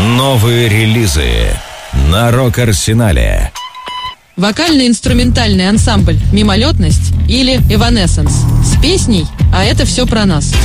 Новые релизы на Рок-Арсенале. Вокально-инструментальный ансамбль «Мимолетность» или «Эванессенс» с песней «А это все про нас».